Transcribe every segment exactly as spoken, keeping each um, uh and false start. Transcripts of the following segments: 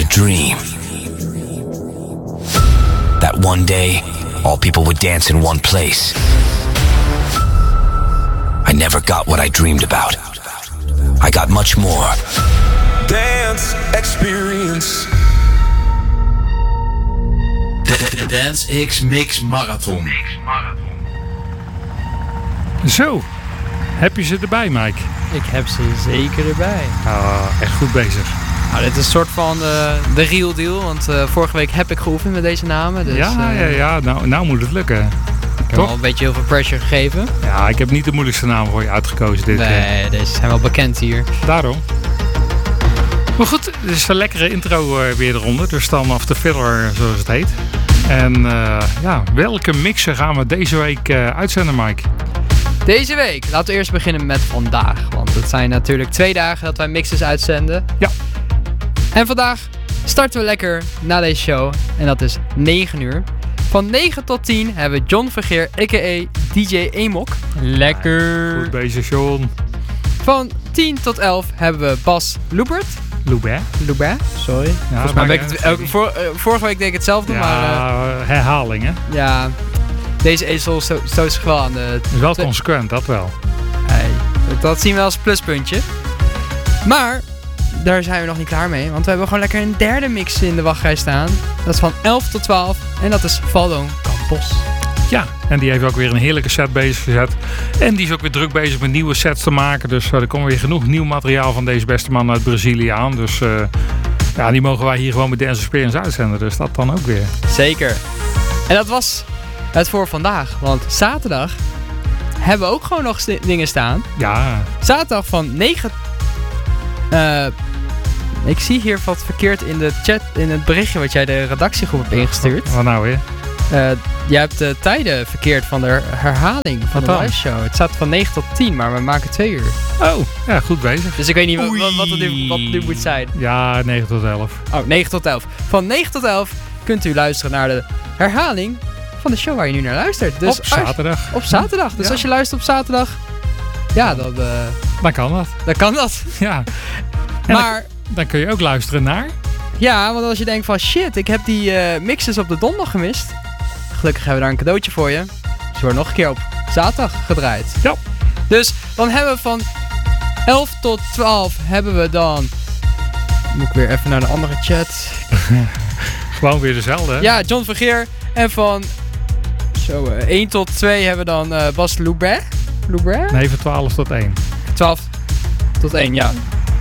dream. That one day, all people would dance in one place. I never got what I dreamed about. I got much more. Dance experience. De, de Dance X Mix Marathon. Zo, heb je ze erbij, Mike? Ik heb ze zeker erbij. Ah, echt goed bezig. Nou, dit is een soort van uh, de real deal, want uh, vorige week heb ik geoefend met deze namen. Dus, ja, uh, ja, ja. Nou, nou moet het lukken. Ik heb al een beetje heel veel pressure gegeven. Ja, ik heb niet de moeilijkste naam voor je uitgekozen. Dit, nee, uh. deze zijn wel bekend hier. Daarom. Maar goed, het is een lekkere intro uh, weer eronder. Dus dan af de filler, zoals het heet. En uh, ja, welke mixen gaan we deze week uh, uitzenden, Mike? Deze week, laten we eerst beginnen met vandaag. Want het zijn natuurlijk twee dagen dat wij mixes uitzenden. Ja. En vandaag starten we lekker na deze show. En dat is negen uur. Van negen tot tien hebben we John Vergeer, a k a. D J Amok. Lekker. Goed bezig, John. Van tien tot elf hebben we Bas Loubert. Loubert. Loubert, sorry. Ja, Volgens mij ben ik het, elke, vor, uh, vorige week deed ik hetzelfde, ja, maar... Ja, uh, herhaling, hè? Ja, deze ezel stoot zich wel aan de... Is wel consequent, dat wel. Hey, dat zien we als pluspuntje. Maar, daar zijn we nog niet klaar mee, want we hebben gewoon lekker een derde mix in de wachtrij staan. Dat is van elf tot twaalf en dat is Valdo Campos. Ja, en die heeft ook weer een heerlijke set bezig gezet. En die is ook weer druk bezig met nieuwe sets te maken. Dus uh, er komt weer genoeg nieuw materiaal van deze beste man uit Brazilië aan. Dus uh, ja, die mogen wij hier gewoon met Dance Experience uitzenden. Dus dat dan ook weer. Zeker. En dat was het voor vandaag. Want zaterdag hebben we ook gewoon nog st- dingen staan. Ja. Zaterdag van negen... Uh, ik zie hier wat verkeerd in de chat, in het berichtje wat jij de redactiegroep hebt ingestuurd. Wat nou weer? Uh, jij hebt de tijden verkeerd van de herhaling van wat de live show. Het staat van negen tot tien, maar we maken twee uur. Oh, ja, goed bezig. Dus ik weet niet wat, wat, het nu, wat het nu moet zijn. Ja, negen tot elf. Oh, negen tot elf. Van negen tot elf kunt u luisteren naar de herhaling van de show waar je nu naar luistert. Dus op zaterdag. Als, op zaterdag. Dus ja. Als je luistert op zaterdag, ja, dan... Uh, dan kan dat. Dan kan dat. Ja. En maar... Dan, dan kun je ook luisteren naar... Ja, want als je denkt van shit, ik heb die uh, mixes op de donderdag gemist. Gelukkig hebben we daar een cadeautje voor je. Ze worden nog een keer op zaterdag gedraaid. Ja. Dus dan hebben we van elf tot twaalf hebben we dan... Moet ik weer even naar de andere chat. Gewoon weer dezelfde. Hè? Ja, John Vergeer. En van zo, uh, één tot twee hebben we dan uh, Bas Loubert. Loubert? Nee, van twaalf tot één. twaalf tot één, ja.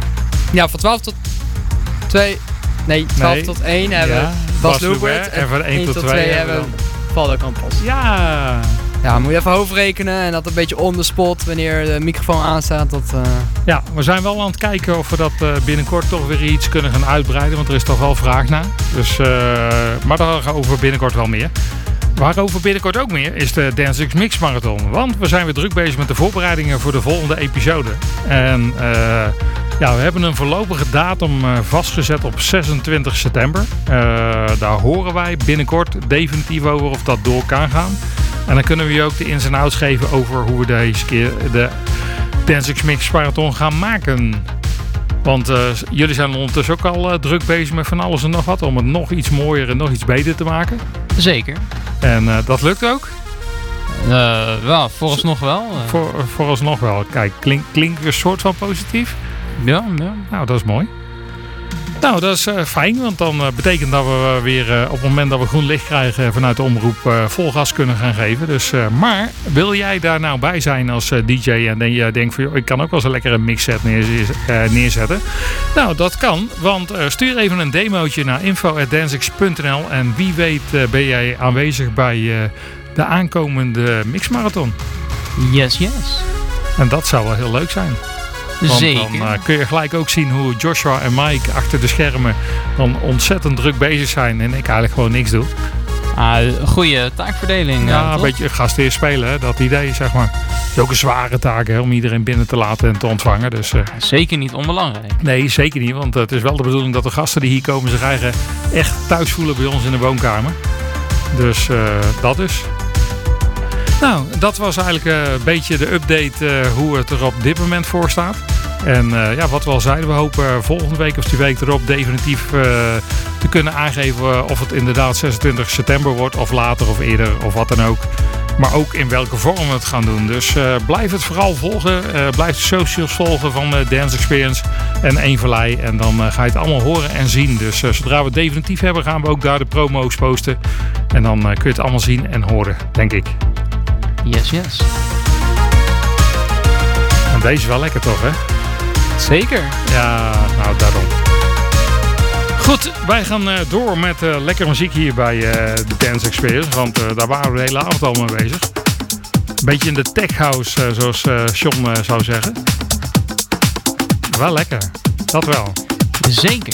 Ja, van twaalf tot twee... Nee, twaalf nee. tot één hebben we ja, Bas, Bas Loubert. En van één tot twee hebben we Valdo Campos. Ja. Ja, moet je even hoofdrekenen en dat een beetje on the spot wanneer de microfoon aanstaat. Dat, uh... Ja, we zijn wel aan het kijken of we dat uh, binnenkort toch weer iets kunnen gaan uitbreiden. Want er is toch wel vraag naar. Dus, uh, maar daar gaan we over binnenkort wel meer. Waarover binnenkort ook meer is de Dance X Mix Marathon. Want we zijn weer druk bezig met de voorbereidingen voor de volgende episode. En uh, ja, we hebben een voorlopige datum uh, vastgezet op zesentwintig september. Uh, daar horen wij binnenkort definitief over of dat door kan gaan. En dan kunnen we je ook de ins en outs geven over hoe we deze keer de Dance X Mix Marathon gaan maken. Want uh, jullie zijn ondertussen ook al uh, druk bezig met van alles en nog wat. Om het nog iets mooier en nog iets beter te maken. Zeker. En uh, dat lukt ook? Uh, ja, vooralsnog wel. Uh. Voor, vooralsnog wel. Kijk, klink, klinkt weer een soort van positief. Ja, ja. Nou, dat is mooi. Nou, dat is uh, fijn, want dan uh, betekent dat we weer uh, op het moment dat we groen licht krijgen vanuit de omroep uh, vol gas kunnen gaan geven. Dus, uh, maar wil jij daar nou bij zijn als uh, D J en je denkt van, joh, ik kan ook wel eens een lekkere mixset neer, uh, neerzetten? Nou, dat kan, want uh, stuur even een demootje naar info at dancex punt n l en wie weet uh, ben jij aanwezig bij uh, de aankomende mixmarathon. Yes, yes. En dat zou wel heel leuk zijn. Want Zeker. dan uh, kun je gelijk ook zien hoe Joshua en Mike achter de schermen dan ontzettend druk bezig zijn en ik eigenlijk gewoon niks doe. Ah, een goede taakverdeling. Ja, uh, een beetje gastheer spelen, hè, dat idee zeg maar. Het is ook een zware taak hè, om iedereen binnen te laten en te ontvangen. Dus, uh, zeker niet onbelangrijk. Nee, zeker niet, want uh, het is wel de bedoeling dat de gasten die hier komen zich eigen echt thuis voelen bij ons in de woonkamer. Dus uh, dat dus. Nou, dat was eigenlijk uh, een beetje de update uh, hoe het er op dit moment voor staat. En uh, ja, wat we al zeiden, we hopen volgende week of die week erop definitief uh, te kunnen aangeven of het inderdaad zesentwintig september wordt of later of eerder of wat dan ook. Maar ook in welke vorm we het gaan doen. Dus uh, blijf het vooral volgen. Uh, blijf de socials volgen van uh, Dance Experience en Eenverlei. En dan uh, ga je het allemaal horen en zien. Dus uh, zodra we het definitief hebben, gaan we ook daar de promo's posten. En dan uh, kun je het allemaal zien en horen, denk ik. Yes, yes. En deze is wel lekker toch, hè? Zeker. Ja, nou daarom. Goed, wij gaan uh, door met uh, lekkere muziek hier bij uh, de Dance Experience. Want uh, daar waren we de hele avond al mee bezig. Een beetje in de tech house, uh, zoals uh, John uh, zou zeggen. Wel lekker, dat wel. Zeker.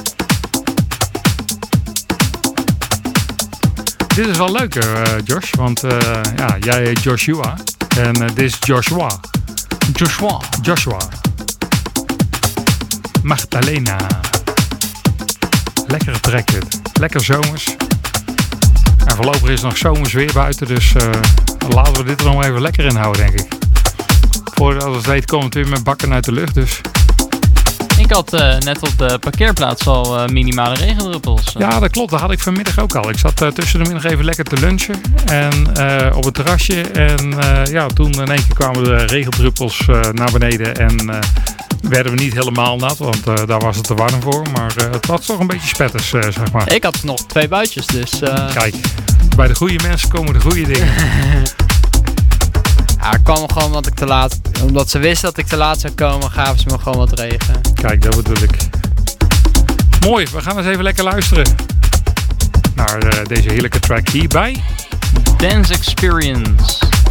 Dit is wel leuk, uh, Josh. Want uh, ja, jij heet Joshua. En uh, dit is Joshua. Joshua. Joshua. Magdalena. Lekkere track dit. Lekker zomers. En voorlopig is het nog zomers weer buiten. Dus uh, laten we dit er nog even lekker in houden, denk ik. Voordat we het weten komen we weer met bakken uit de lucht. Dus. Ik had uh, net op de parkeerplaats al uh, minimale regendruppels. Ja, dat klopt. Dat had ik vanmiddag ook al. Ik zat uh, tussen de middag even lekker te lunchen. En uh, op het terrasje. En uh, ja, toen in één keer kwamen de regendruppels uh, naar beneden. En uh, werden we niet helemaal nat. Want uh, daar was het te warm voor. Maar uh, het was toch een beetje spetters, uh, zeg maar. Ik had nog twee buitjes, dus... Uh... Kijk, bij de goede mensen komen de goede dingen. Ja, het kwam gewoon omdat ik te laat... Omdat ze wisten dat ik te laat zou komen, gaven ze me gewoon wat regen. Kijk, dat bedoel ik. Mooi, we gaan eens even lekker luisteren naar uh, deze heerlijke track hierbij Dance Experience.